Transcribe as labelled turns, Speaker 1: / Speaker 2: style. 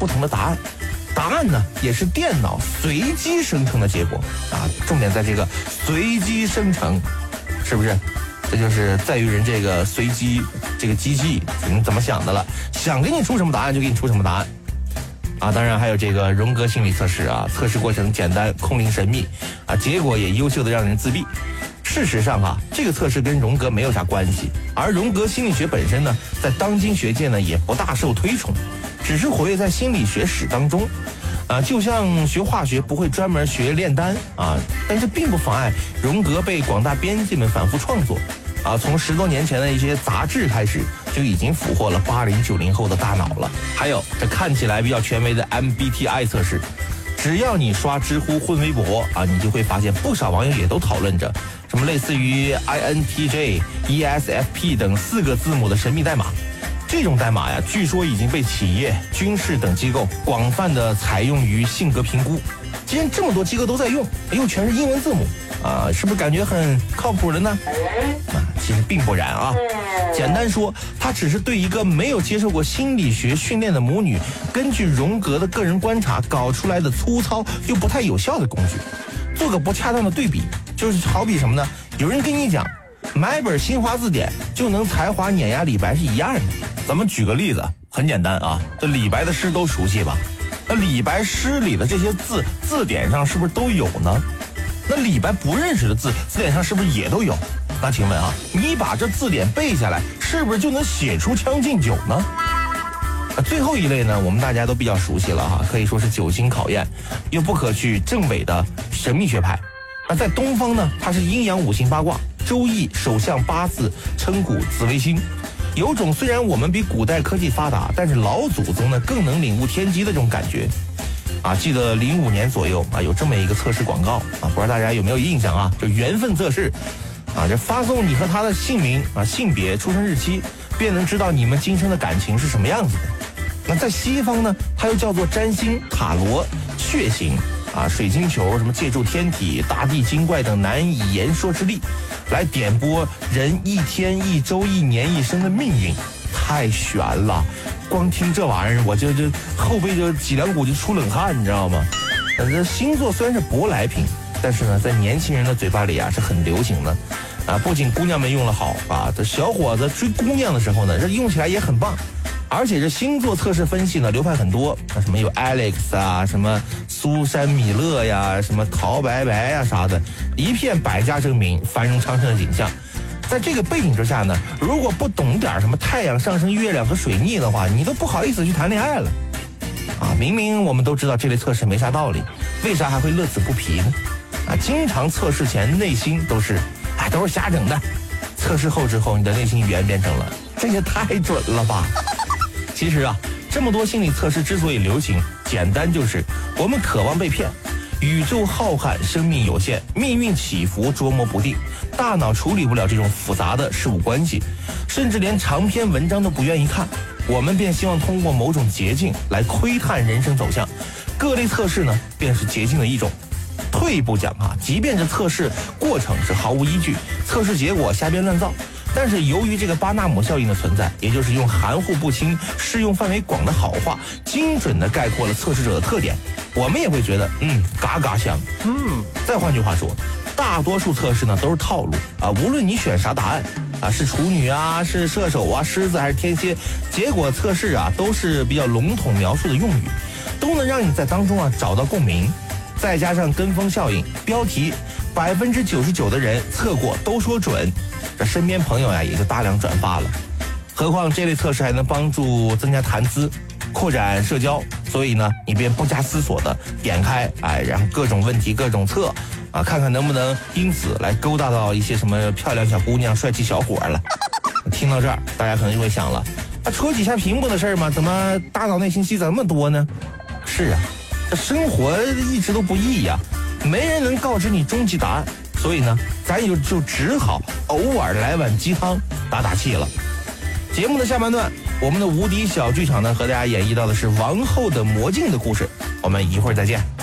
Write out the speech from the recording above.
Speaker 1: 不同的答案。答案呢，也是电脑随机生成的结果啊。重点在这个随机生成，是不是？这就是在于人这个随机这个机器你怎么想的了，想给你出什么答案就给你出什么答案啊。当然还有这个荣格心理测试啊，测试过程简单空灵神秘啊，结果也优秀的让人自闭。事实上啊，这个测试跟荣格没有啥关系，而荣格心理学本身呢，在当今学界呢也不大受推崇，只是活跃在心理学史当中。就像学化学不会专门学炼丹啊，但这并不妨碍荣格被广大编辑们反复创作啊。从10多年前的一些杂志开始，就已经俘获了80、90后的大脑了。还有这看起来比较权威的 MBTI 测试，只要你刷知乎、混微博啊，你就会发现不少网友也都讨论着什么类似于 INTJ、ESFP 等4个字母的神秘代码。这种代码呀，据说已经被企业、军事等机构广泛的采用于性格评估。既然这么多机构都在用，又全是英文字母啊，是不是感觉很靠谱了呢？其实并不然啊。简单说，它只是对一个没有接受过心理学训练的母女，根据荣格的个人观察搞出来的粗糙又不太有效的工具。做个不恰当的对比，就是好比什么呢？有人跟你讲，买本新华字典就能才华碾压李白是一样的。咱们举个例子，很简单啊，这李白的诗都熟悉吧？那李白诗里的这些字，字典上是不是都有呢？那李白不认识的字，字典上是不是也都有？那请问啊，你把这字典背下来，是不是就能写出《将进酒》呢？最后一类呢，我们大家都比较熟悉了哈，可以说是久经考验又不可去证伪的神秘学派。那在东方呢，它是阴阳五行八卦、周易、手相八字、称骨、紫微星。有种虽然我们比古代科技发达，但是老祖宗呢更能领悟天机的这种感觉啊。记得05年左右啊，有这么一个测试广告啊，不知道大家有没有印象啊？就缘分测试啊，这发送你和他的姓名啊、性别、出生日期，便能知道你们今生的感情是什么样子的。那在西方呢，它又叫做占星、塔罗、血型啊、水晶球，什么借助天体、大地精怪等难以言说之力，来点拨人一天、一周、一年、一生的命运，太悬了。光听这玩意儿，我这后背就脊梁骨就出冷汗，你知道吗？这星座虽然是舶来品，但是呢，在年轻人的嘴巴里啊是很流行的啊。不仅姑娘们用了好啊，这小伙子追姑娘的时候呢，这用起来也很棒。而且这星座测试分析呢流派很多，什么有 Alex 啊，什么苏珊米勒呀，什么陶白白呀啥的，一片百家争鸣、繁荣昌盛的景象。在这个背景之下呢，如果不懂点什么太阳上升、月亮和水逆的话，你都不好意思去谈恋爱了啊！明明我们都知道这类测试没啥道理，为啥还会乐此不疲呢？啊，经常测试前内心都是瞎整的，测试后之后，你的内心语言变成了这也太准了吧！其实啊，这么多心理测试之所以流行，简单就是我们渴望被骗。宇宙浩瀚，生命有限，命运起伏，捉摸不定，大脑处理不了这种复杂的事物关系，甚至连长篇文章都不愿意看。我们便希望通过某种捷径来窥探人生走向，各类测试呢，便是捷径的一种。退一步讲啊，即便是测试过程是毫无依据，测试结果瞎编乱造，但是由于这个巴纳姆效应的存在，也就是用含糊不清、适用范围广的好话，精准地概括了测试者的特点，我们也会觉得嘎嘎香。再换句话说，大多数测试呢都是套路啊，无论你选啥答案啊，是处女啊，是射手啊，狮子还是天蝎，结果测试啊都是比较笼统描述的用语，都能让你在当中啊找到共鸣。再加上跟风效应，标题99%的人测过都说准，这身边朋友呀也就大量转发了。何况这类测试还能帮助增加谈资、扩展社交，所以呢，你便不加思索的点开，然后各种问题各种测啊，看看能不能因此来勾搭到一些什么漂亮小姑娘、帅气小伙了。听到这儿，大家可能就会想了，戳几下屏幕的事儿吗？怎么大脑内信息怎么那么多呢？是啊。这生活一直都不易呀，没人能告知你终极答案，所以呢，咱也就只好偶尔来碗鸡汤打打气了。节目的下半段，我们的无敌小剧场呢，和大家演绎到的是王后的魔镜的故事，我们一会儿再见。